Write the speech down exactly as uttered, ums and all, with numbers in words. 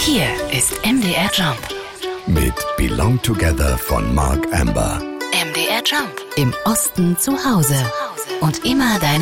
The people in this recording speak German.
Hier ist M D R Jump mit Belong Together von Mark Amber. M D R Jump. Im Osten zu Hause. Und immer deine